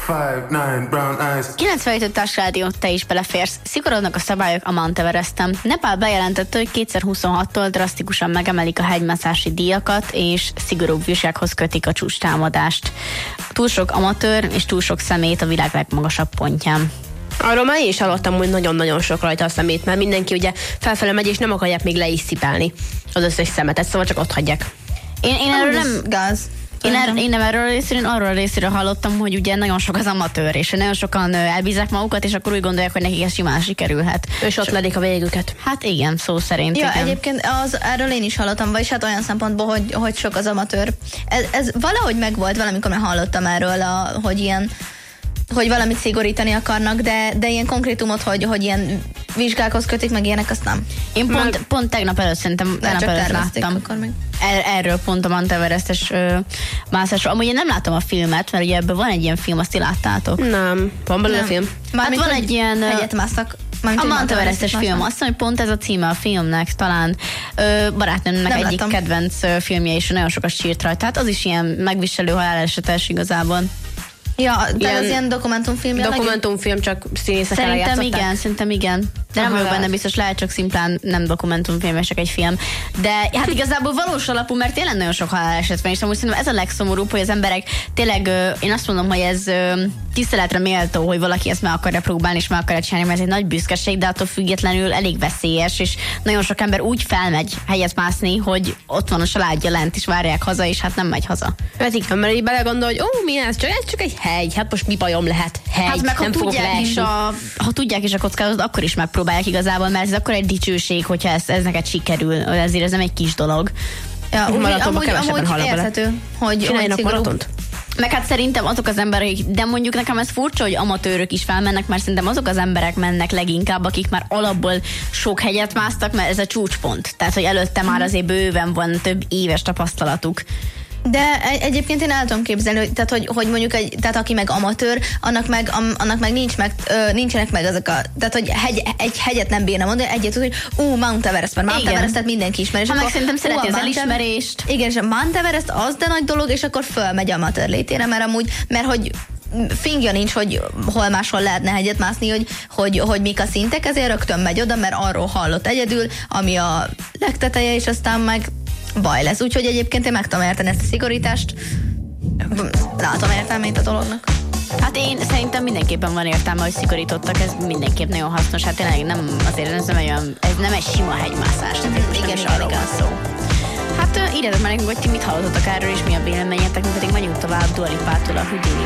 5'9" brown eyes. 95-ös rádió, te is beleférsz. Szigorodnak a szabályok a Mount Everesten. Nepál bejelentette, hogy 2026-tól drasztikusan megemelik a hegymászási díjakat, és szigorúbb vizsgákhoz kötik a csúcstámadást. Túl sok amatőr és túl sok szemét a világ legmagasabb pontján. Arról már én is hallottam, hogy nagyon-nagyon sok rajta a szemét, mert mindenki ugye felfele megy, és nem akarják még le is szipálni az összes szemetet, szóval csak ott hagyják. Én erről nem... gáz. Én nem erről a részéről, én arról a részéről hallottam, hogy ugye nagyon sok az amatőr, és nagyon sokan elbízzák magukat, és akkor úgy gondolják, hogy nekik ez simán sikerülhet. És ott ledik a végüket. Hát igen, szó szerint. Ja, igen. Egyébként erről én is hallottam, vagyis hát olyan szempontból, hogy sok az amatőr. Ez valahogy megvolt, valamikor már hallottam erről, hogy valamit szigorítani akarnak, de ilyen konkrétumot, hogy ilyen vizsgákhoz kötik, meg ilyenek, azt nem. Én pont tegnap előtt szerintem láttam. Erről pont a Mount Everestes mászásról. Amúgy én nem látom a filmet, mert ugye ebből van egy ilyen film, azt ti láttátok? Nem. Van belőle film? Hát van egy ilyen... Hegyet másznak. A Mount Everestes film, azt mondom, hogy pont ez a címe a filmnek, talán barátnőmnek egyik kedvenc filmje, és nagyon sokat sírt rajta. Tehát az is ilyen megviselő halálesetes igazából. Ja, de az ilyen dokumentumfilm. Dokumentumfilm, csak színészek eljátszották. Szerintem igen. De nem vagyok benne biztos, lehet csak szimplán nem dokumentumfilm, csak egy film. De hát igazából valós alapú, mert tényleg nagyon sok haláleset van, és amúgy szerintem ez a legszomorúbb, hogy az emberek tényleg, én azt mondom, hogy ez tiszteletre méltó, hogy valaki ezt meg akarja próbálni, és meg akarja csinálni, mert ez egy nagy büszkeség, de attól függetlenül elég veszélyes, és nagyon sok ember úgy felmegy hegyet mászni, hogy ott van a családja lent, és várják haza, és hát nem megy haza. Ez igen, mert így belegondol, hogy mi ez csak egy hegy, hát most mi bajom lehet? Hegy, hát meg nem ha tudják is a kockázatot, akkor is megpróbálják igazából, mert ez akkor egy dicsőség, hogyha ez neked sikerül, ezért ez nem egy kis dolog. Ja, amúgy érthető, hogy csináljanak maratont. Meg hát szerintem azok az emberek, de mondjuk nekem ez furcsa, hogy amatőrök is felmennek, mert szerintem azok az emberek mennek leginkább, akik már alapból sok hegyet másztak, mert ez a csúcspont. Tehát, hogy előtte már azért bőven van több éves tapasztalatuk. De egyébként én el tudom képzelni, hogy mondjuk tehát aki meg amatőr, annak meg nincsenek meg azok tehát hogy egy hegyet nem bírna mondani, egyet tud, hogy Mount Everest, mert Mount Everestet mindenki ismer. És meg szerintem szereti az elismerést. Igen, és a Mount Everest az de nagy dolog, és akkor fölmegy amatőr létére, mert hogy fingja nincs, hogy hol máshol lehetne hegyet mászni, hogy mik a szintek, ezért rögtön megy oda, mert arról hallott egyedül, ami a legteteje, és aztán meg baj lesz. Úgyhogy egyébként én meg tudom érteni ezt a szigorítást. Látom értelmét a dolognak. Hát én szerintem mindenképpen van értelme, hogy szigorítottak, ez mindenképp nagyon hasznos. Hát tényleg nem, azért ez nem egy sima hegymászás, tehát most nem is arról van szó. Hát írjátok már nekünk, hogy ti mit hallottatok erről, és mi a véleményetek, mi pedig megyünk tovább Dua Lipától a Houdini